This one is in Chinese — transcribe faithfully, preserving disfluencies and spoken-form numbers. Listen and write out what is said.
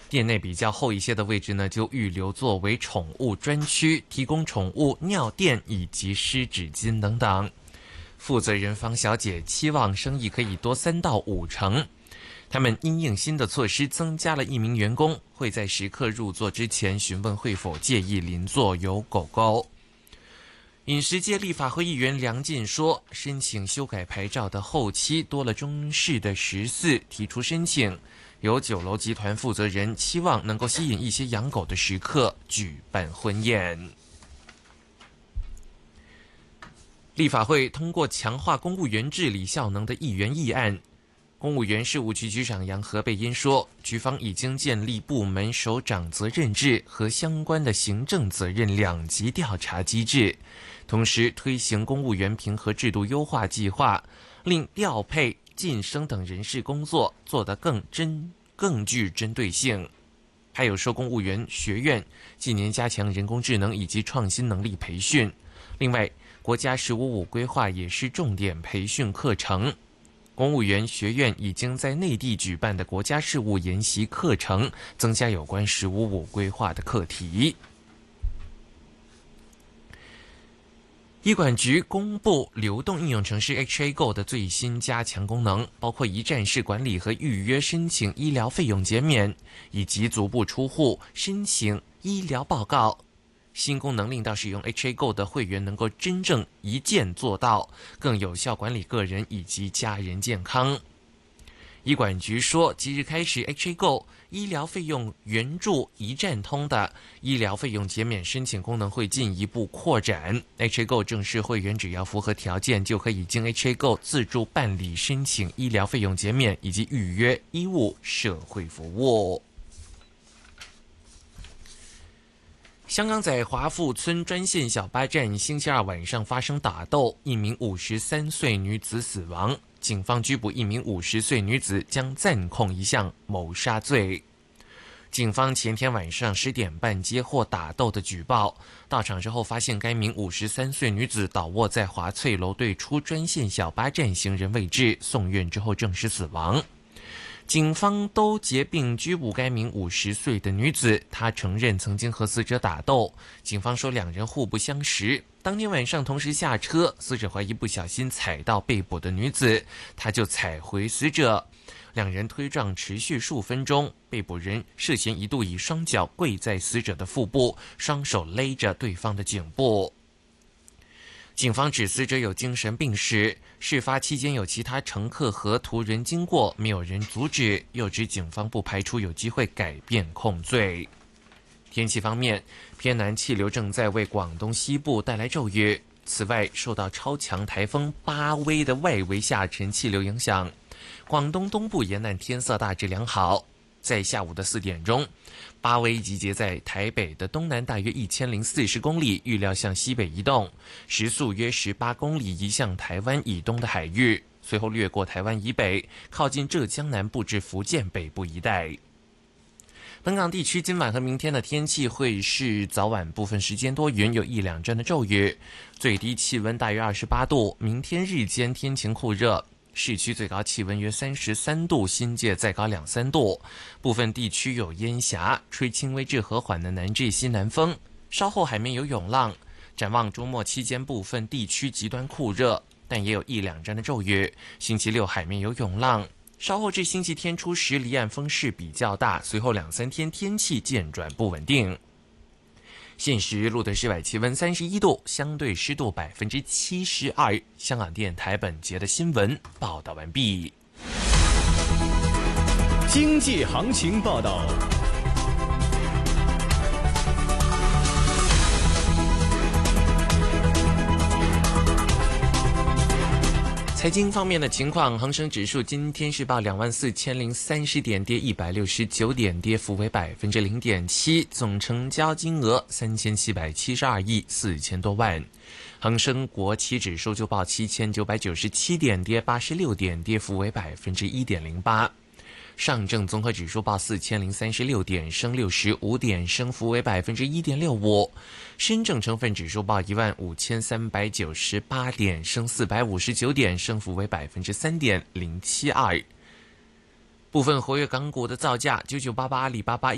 店内比较后一些的位置呢，就预留作为宠物专区，提供宠物尿垫以及湿纸巾等等。负责人方小姐期望生意可以多三到五成。他们因应新的措施，增加了一名员工，会在食客入座之前询问会否介意邻座有狗狗。饮食界立法会议员梁进说，申请修改牌照的后期多了中式的食肆提出申请，有酒楼集团负责人期望能够吸引一些养狗的食客举办婚宴。立法会通过强化公务员治理效能的议员议案。公务员事务局局长杨和贝因说，局方已经建立部门首长责任制和相关的行政责任两级调查机制，同时推行公务员评核制度优化计划，令调配、晋升等人事工作做得更真、更具针对性。还有说，公务员学院近年加强人工智能以及创新能力培训，另外国家十五五规划也是重点培训课程。公务员学院已经在内地举办的国家事务研习课程，增加有关十五五规划的课题。医管局公布流动应用程式 H A Go 的最新加强功能，包括一站式管理和预约申请医疗费用减免，以及足不出户申请医疗报告。新功能令到使用 H A Go 的会员能够真正一键做到，更有效管理个人以及家人健康。医管局说，即日开始 H A Go 医疗费用援助一站通的医疗费用减免申请功能会进一步扩展。H A Go 正式会员只要符合条件，就可以经 H A Go 自助办理申请医疗费用减免以及预约医务社会服务。香港在华富村专线小巴站星期二晚上发生打斗，一名五十三岁女子死亡，警方拘捕一名五十岁女子，将暂控一项谋杀罪。警方前天晚上十点半接获打斗的举报，到场之后发现该名五十三岁女子倒卧在华翠楼对出专线小巴站行人位置，送院之后证实死亡。警方都结并拘捕该名五十岁的女子，她承认曾经和死者打斗。警方说两人互不相识，当天晚上同时下车，死者怀疑不小心踩到被捕的女子，他就踩回死者，两人推撞持续数分钟，被捕人涉嫌一度以双脚跪在死者的腹部，双手勒着对方的颈部。警方指死者有精神病史，事发期间有其他乘客和途人经过，没有人阻止，又指警方不排除有机会改变控罪。天气方面，偏南气流正在为广东西部带来骤雨，此外受到超强台风巴威的外围下沉气流影响，广东东部沿岸天色大致良好。在下午的四点钟，巴威集结在台北的东南大约一千零四十公里，预料向西北移动，时速约十八公里，移向台湾以东的海域，随后掠过台湾以北，靠近浙江南部至福建北部一带。本港地区今晚和明天的天气会是早晚部分时间多云，有一两阵的骤雨，最低气温大约二十八度。明天日间天晴酷热，市区最高气温约三十三度，新界再高两三度，部分地区有烟霞，吹轻微至和缓的南至西南风，稍后海面有涌浪。展望周末期间，部分地区极端酷热，但也有一两阵的骤雨。星期六海面有涌浪，稍后至星期天初时离岸风势比较大，随后两三天天气渐转不稳定。现时录的室外气温三十一度，相对湿度百分之七十二。香港电台本节的新闻报道完毕。 经济行情报道。 财经方面的情况，恒生指数今天是报两万四千零三十点，跌一百六十九点，跌幅为百分之零点七，总成交金额三千七百七十二亿四千多万。恒生国企指数就报七千九百九十七点，跌八十六点，跌幅为百分之一点零八。上证综合指数报四千零三十六点，升六十五点，升幅为百分之一点六五。深证成分指数报一万五千三百九十八点，升四百五十九点，升幅为百分之三点零七二。部分活跃港股的造价：九九八八阿里巴巴